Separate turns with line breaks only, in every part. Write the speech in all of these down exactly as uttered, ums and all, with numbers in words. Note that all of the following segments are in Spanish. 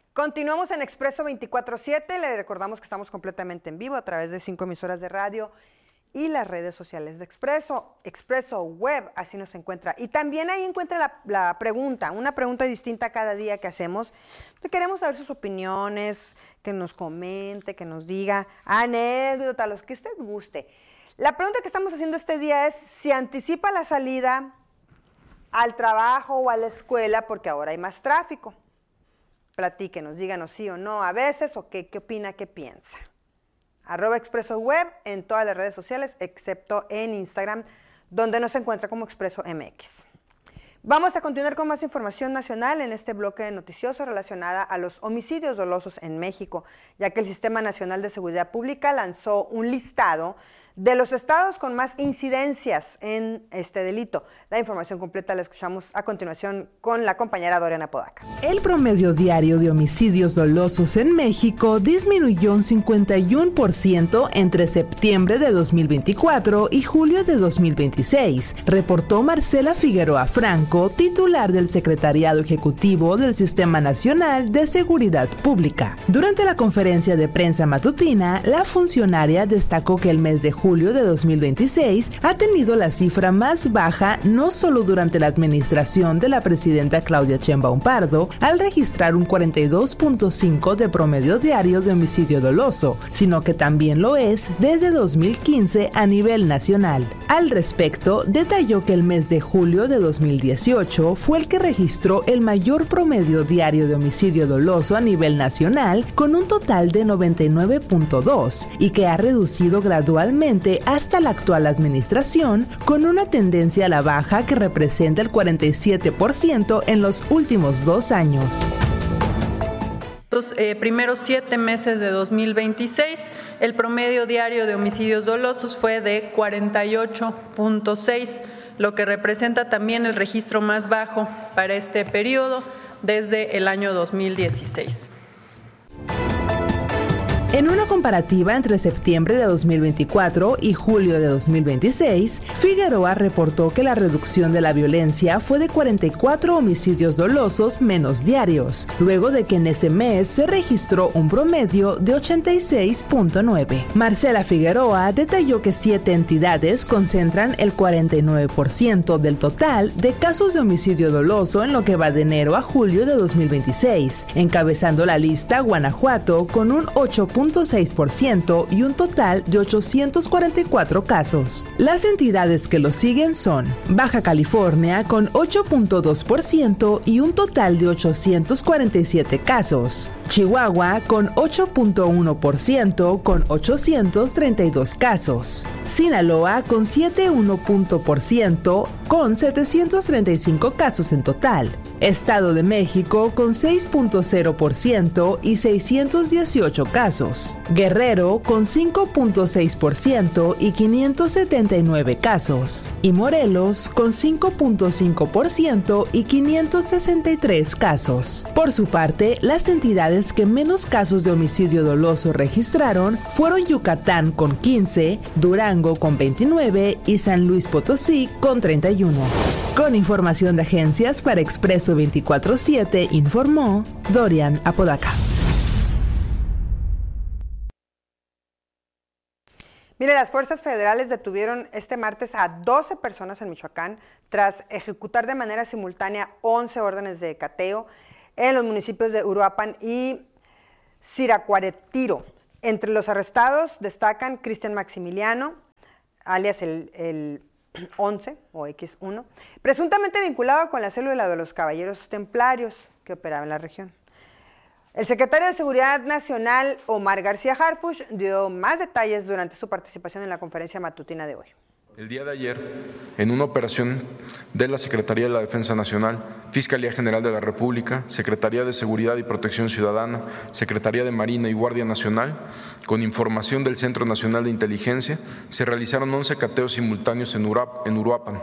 Continuamos en Expreso veinticuatro siete, le recordamos que estamos completamente en vivo a través de cinco emisoras de radio y las redes sociales de Expreso, Expreso Web, así nos encuentra. Y también ahí encuentra la, la pregunta, una pregunta distinta cada día que hacemos. Queremos saber sus opiniones, que nos comente, que nos diga anécdota, los que usted guste. La pregunta que estamos haciendo este día es si anticipa la salida al trabajo o a la escuela porque ahora hay más tráfico. Platíquenos, díganos sí o no a veces, o qué, qué opina, qué piensa. Arroba Expreso Web en todas las redes sociales, excepto en Instagram, donde nos encuentra como Expreso M X. Vamos a continuar con más información nacional en este bloque noticioso relacionada a los homicidios dolosos en México, ya que el Sistema Nacional de Seguridad Pública lanzó un listado de los estados con más incidencias en este delito. La información completa la escuchamos a continuación con la compañera Doriana Podaca.
El promedio diario de homicidios dolosos en México disminuyó un cincuenta y uno por ciento entre septiembre de dos mil veinticuatro y julio de dos mil veintiséis, reportó Marcela Figueroa Franco, titular del Secretariado Ejecutivo del Sistema Nacional de Seguridad Pública. Durante la conferencia de prensa matutina, la funcionaria destacó que el mes de julio julio de dos mil veintiséis ha tenido la cifra más baja no solo durante la administración de la presidenta Claudia Sheinbaum Pardo, al registrar un cuarenta y dos punto cinco de promedio diario de homicidio doloso, sino que también lo es desde dos mil quince a nivel nacional. Al respecto, detalló que el mes de julio de dos mil dieciocho fue el que registró el mayor promedio diario de homicidio doloso a nivel nacional, con un total de noventa y nueve punto dos, y que ha reducido gradualmente hasta la actual administración, con una tendencia a la baja que representa el cuarenta y siete por ciento en los últimos dos años.
Los eh, primeros siete meses de dos mil veintiséis, el promedio diario de homicidios dolosos fue de cuarenta y ocho punto seis, lo que representa también el registro más bajo para este periodo desde el año dos mil dieciséis.
En una comparativa entre septiembre de dos mil veinticuatro y julio de dos mil veintiséis, Figueroa reportó que la reducción de la violencia fue de cuarenta y cuatro homicidios dolosos menos diarios, luego de que en ese mes se registró un promedio de ochenta y seis punto nueve. Marcela Figueroa detalló que siete entidades concentran el cuarenta y nueve por ciento del total de casos de homicidio doloso en lo que va de enero a julio de dos mil veintiséis, encabezando la lista Guanajuato con un ocho punto seis por ciento y un total de ochocientos cuarenta y cuatro casos. Las entidades que lo siguen son Baja California con ocho punto dos por ciento y un total de ochocientos cuarenta y siete casos, Chihuahua con ocho punto uno por ciento con ochocientos treinta y dos casos, Sinaloa con siete punto uno por ciento con setecientos treinta y cinco casos en total, Estado de México con seis punto cero por ciento y seiscientos dieciocho casos, Guerrero con cinco punto seis por ciento y quinientos setenta y nueve casos, y Morelos con cinco punto cinco por ciento y quinientos sesenta y tres casos. Por su parte, las entidades que menos casos de homicidio doloso registraron fueron Yucatán con quince, Durango con veintinueve y San Luis Potosí con treinta y uno. Con información de agencias para Expreso veinticuatro siete, informó Dorian Apodaca.
Mire, las fuerzas federales detuvieron este martes a doce personas en Michoacán tras ejecutar de manera simultánea once órdenes de cateo en los municipios de Uruapan y Siracuaretiro. Entre los arrestados destacan Cristian Maximiliano, alias el, el once o equis uno, presuntamente vinculado con la célula de los Caballeros Templarios que operaba en la región. El secretario de Seguridad Nacional, Omar García Harfuch, dio más detalles durante su participación en la conferencia matutina de hoy.
El día de ayer, en una operación de la Secretaría de la Defensa Nacional, Fiscalía General de la República, Secretaría de Seguridad y Protección Ciudadana, Secretaría de Marina y Guardia Nacional, con información del Centro Nacional de Inteligencia, se realizaron once cateos simultáneos en Uruapan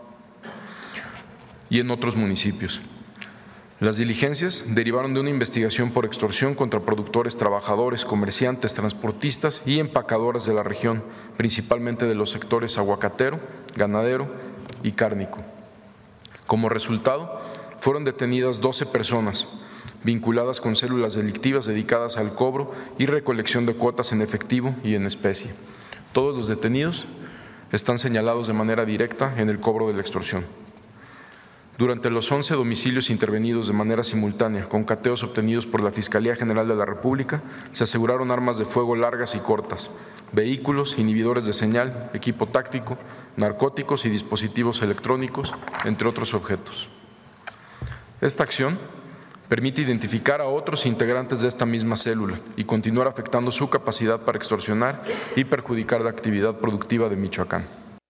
y en otros municipios. Las diligencias derivaron de una investigación por extorsión contra productores, trabajadores, comerciantes, transportistas y empacadoras de la región, principalmente de los sectores aguacatero, ganadero y cárnico. Como resultado, fueron detenidas doce personas vinculadas con células delictivas dedicadas al cobro y recolección de cuotas en efectivo y en especie. Todos los detenidos están señalados de manera directa en el cobro de la extorsión. Durante los once domicilios intervenidos de manera simultánea con cateos obtenidos por la Fiscalía General de la República, se aseguraron armas de fuego largas y cortas, vehículos, inhibidores de señal, equipo táctico, narcóticos y dispositivos electrónicos, entre otros objetos. Esta acción permite identificar a otros integrantes de esta misma célula y continuar afectando su capacidad para extorsionar y perjudicar la actividad productiva de Michoacán.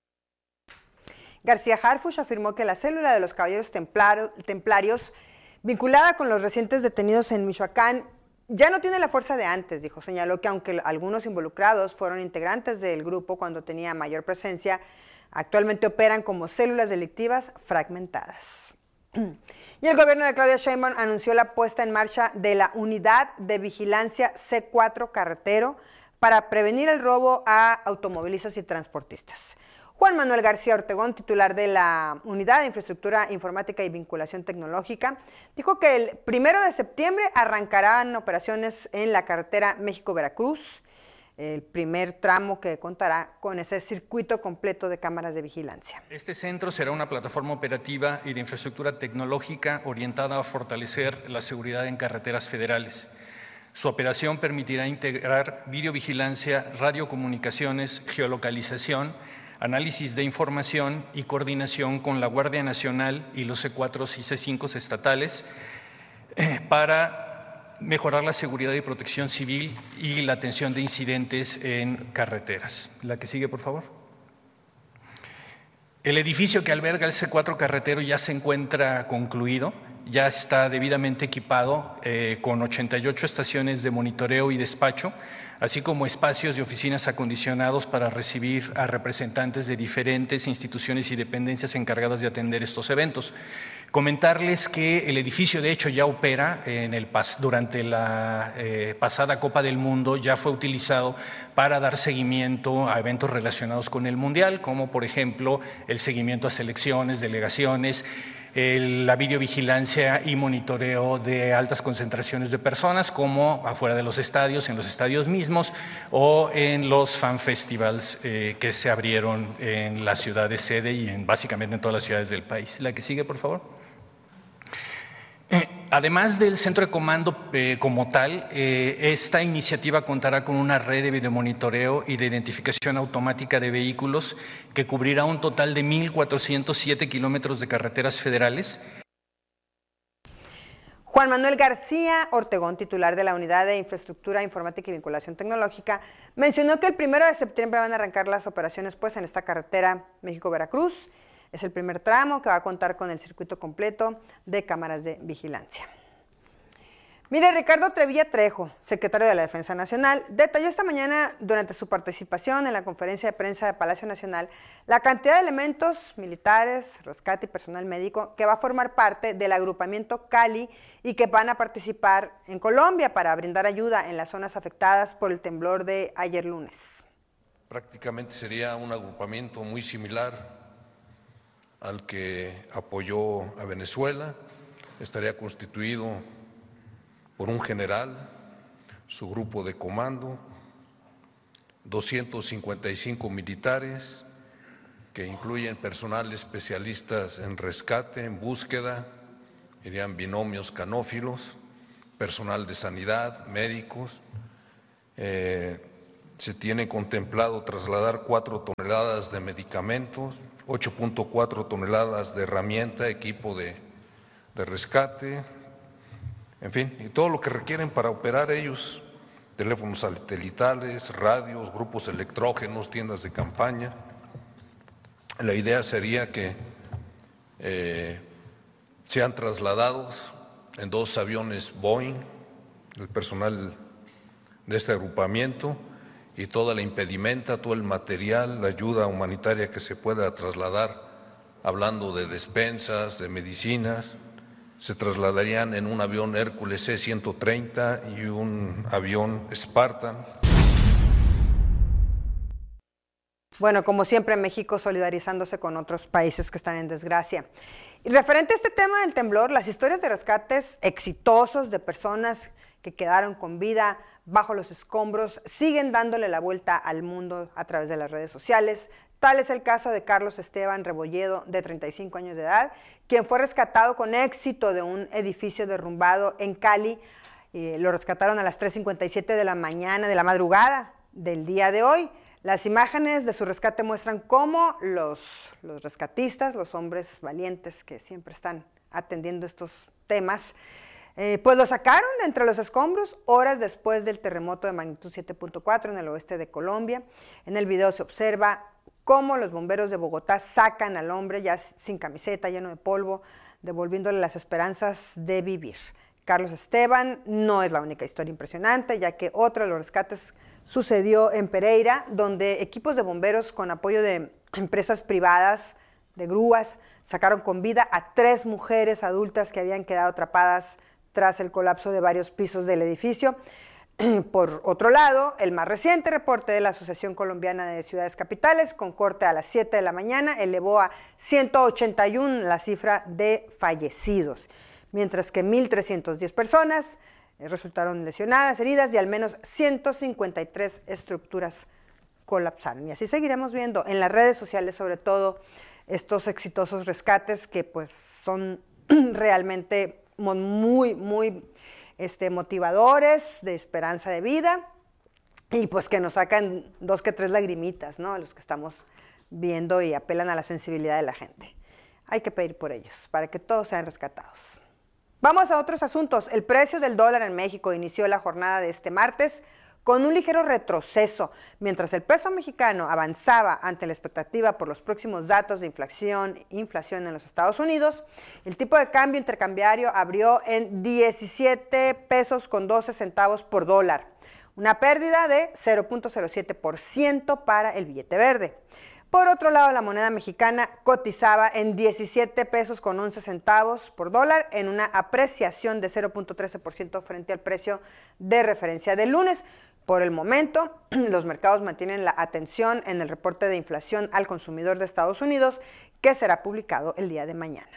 García Harfuch afirmó que la célula de los Caballeros Templarios, vinculada con los recientes detenidos en Michoacán, ya no tiene la fuerza de antes, dijo. Señaló que aunque algunos involucrados fueron integrantes del grupo cuando tenía mayor presencia, actualmente operan como células delictivas fragmentadas. Y el gobierno de Claudia Sheinbaum anunció la puesta en marcha de la Unidad de Vigilancia C cuatro Carretero para prevenir el robo a automovilistas y transportistas. Juan Manuel García Ortegón, titular de la Unidad de Infraestructura Informática y Vinculación Tecnológica, dijo que el primero de septiembre arrancarán operaciones en la carretera México-Veracruz, el primer tramo que contará con ese circuito completo de cámaras de vigilancia.
Este centro será una plataforma operativa y de infraestructura tecnológica orientada a fortalecer la seguridad en carreteras federales. Su operación permitirá integrar videovigilancia, radiocomunicaciones, geolocalización, análisis de información y coordinación con la Guardia Nacional y los C cuatro y C cinco estatales eh, para mejorar la seguridad y protección civil y la atención de incidentes en carreteras. La que sigue, por favor. El edificio que alberga el C cuatro Carretero ya se encuentra concluido, ya está debidamente equipado eh, con ochenta y ocho estaciones de monitoreo y despacho, así como espacios de oficinas acondicionados para recibir a representantes de diferentes instituciones y dependencias encargadas de atender estos eventos. Comentarles que el edificio de hecho ya opera en el pas durante la eh, pasada Copa del Mundo, ya fue utilizado para dar seguimiento a eventos relacionados con el Mundial, como por ejemplo el seguimiento a selecciones, delegaciones, el, la videovigilancia y monitoreo de altas concentraciones de personas, como afuera de los estadios, en los estadios mismos o en los fan festivals eh, que se abrieron en la ciudad de sede y en, básicamente en todas las ciudades del país. La que sigue, por favor. Eh, además del centro de comando eh, como tal, eh, esta iniciativa contará con una red de videomonitoreo y de identificación automática de vehículos que cubrirá un total de mil cuatrocientos siete kilómetros de carreteras federales.
Juan Manuel García Ortegón, titular de la Unidad de Infraestructura Informática y Vinculación Tecnológica, mencionó que el primero de septiembre van a arrancar las operaciones pues, en esta carretera México-Veracruz. Es el primer tramo que va a contar con el circuito completo de cámaras de vigilancia. Mire, Ricardo Trevilla Trejo, secretario de la Defensa Nacional, detalló esta mañana durante su participación en la conferencia de prensa de Palacio Nacional la cantidad de elementos militares, rescate y personal médico que va a formar parte del agrupamiento Cali y que van a participar en Colombia para brindar ayuda en las zonas afectadas por el temblor de ayer lunes.
Prácticamente sería un agrupamiento muy similar al que apoyó a Venezuela. Estaría constituido por un general, su grupo de comando, doscientos cincuenta y cinco militares, que incluyen personal especialistas en rescate, en búsqueda, irían binomios canófilos, personal de sanidad, médicos. Eh, se tiene contemplado trasladar cuatro toneladas de medicamentos, ocho punto cuatro toneladas de herramienta, equipo de, de rescate, en fin, y todo lo que requieren para operar ellos, teléfonos satelitales, radios, grupos electrógenos, tiendas de campaña. La idea sería que eh, sean trasladados en dos aviones Boeing, el personal de este agrupamiento, y toda la impedimenta, todo el material, la ayuda humanitaria que se pueda trasladar, hablando de despensas, de medicinas, se trasladarían en un avión Hércules C ciento treinta y un avión Spartan.
Bueno, como siempre, México solidarizándose con otros países que están en desgracia. Y referente a este tema del temblor, las historias de rescates exitosos de personas que quedaron con vida bajo los escombros siguen dándole la vuelta al mundo a través de las redes sociales. Tal es el caso de Carlos Esteban Rebolledo, de treinta y cinco años de edad, quien fue rescatado con éxito de un edificio derrumbado en Cali. Eh, lo rescataron a las tres cincuenta y siete de la mañana, de la madrugada del día de hoy. Las imágenes de su rescate muestran cómo los, los rescatistas, los hombres valientes que siempre están atendiendo estos temas, eh, pues lo sacaron de entre los escombros horas después del terremoto de magnitud siete punto cuatro en el oeste de Colombia. En el video se observa cómo los bomberos de Bogotá sacan al hombre ya sin camiseta, lleno de polvo, devolviéndole las esperanzas de vivir. Carlos Esteban no es la única historia impresionante, ya que otro de los rescates sucedió en Pereira, donde equipos de bomberos con apoyo de empresas privadas, de grúas, sacaron con vida a tres mujeres adultas que habían quedado atrapadas tras el colapso de varios pisos del edificio. Por otro lado, el más reciente reporte de la Asociación Colombiana de Ciudades Capitales, con corte a las siete de la mañana, elevó a ciento ochenta y uno la cifra de fallecidos, mientras que mil trescientas diez personas resultaron lesionadas, heridas y al menos ciento cincuenta y tres estructuras colapsaron. Y así seguiremos viendo en las redes sociales, sobre todo, estos exitosos rescates que pues son realmente muy, muy este, motivadores, de esperanza de vida, y pues que nos sacan dos que tres lagrimitas, ¿no? Los que estamos viendo y apelan a la sensibilidad de la gente. Hay que pedir por ellos, para que todos sean rescatados. Vamos a otros asuntos. El precio del dólar en México inició la jornada de este martes con un ligero retroceso, mientras el peso mexicano avanzaba ante la expectativa por los próximos datos de inflación, inflación en los Estados Unidos. El tipo de cambio intercambiario abrió en diecisiete pesos con doce centavos por dólar, una pérdida de cero punto cero siete por ciento para el billete verde. Por otro lado, la moneda mexicana cotizaba en diecisiete pesos con once centavos por dólar, en una apreciación de cero punto trece por ciento frente al precio de referencia del lunes. Por el momento, los mercados mantienen la atención en el reporte de inflación al consumidor de Estados Unidos, que será publicado el día de mañana.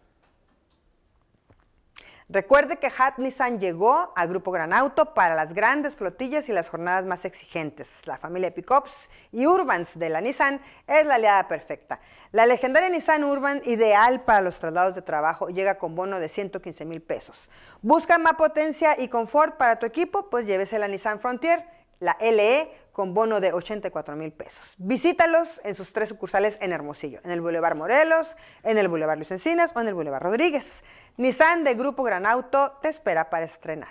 Recuerde que H A T Nissan llegó a Grupo Gran Auto para las grandes flotillas y las jornadas más exigentes. La familia de pickups y Urbans de la Nissan es la aliada perfecta. La legendaria Nissan Urban, ideal para los traslados de trabajo, llega con bono de ciento quince mil pesos. ¿Busca más potencia y confort para tu equipo? Pues llévese la Nissan Frontier, la L E, con bono de ochenta y cuatro mil pesos. Visítalos en sus tres sucursales en Hermosillo, en el Boulevard Morelos, en el Boulevard Luis Encinas o en el Boulevard Rodríguez. Nissan de Grupo Gran Auto te espera para estrenar.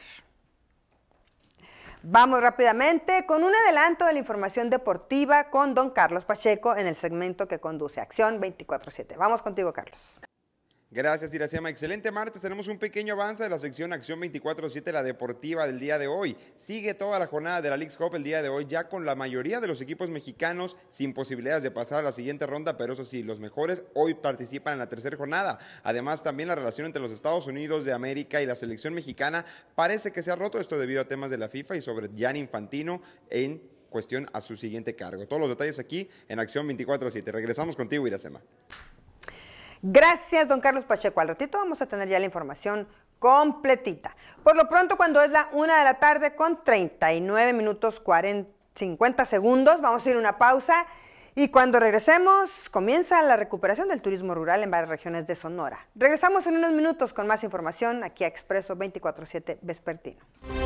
Vamos rápidamente con un adelanto de la información deportiva con don Carlos Pacheco en el segmento que conduce Acción veinticuatro siete. Vamos contigo, Carlos.
Gracias, Iracema. Excelente martes. Tenemos un pequeño avance de la sección Acción veinticuatro siete, la deportiva del día de hoy. Sigue toda la jornada de la Leagues Cup el día de hoy, ya con la mayoría de los equipos mexicanos sin posibilidades de pasar a la siguiente ronda, pero eso sí, los mejores hoy participan en la tercera jornada. Además, también la relación entre los Estados Unidos de América y la selección mexicana parece que se ha roto, esto debido a temas de la FIFA y sobre Gianni Infantino en cuestión a su siguiente cargo. Todos los detalles aquí en Acción veinticuatro siete. Regresamos contigo, Iracema.
Gracias, don Carlos Pacheco. Al ratito vamos a tener ya la información completita. Por lo pronto, cuando es la una de la tarde con treinta y nueve minutos cincuenta segundos, vamos a ir a una pausa y cuando regresemos comienza la recuperación del turismo rural en varias regiones de Sonora. Regresamos en unos minutos con más información aquí a Expreso veinticuatro siete Vespertino.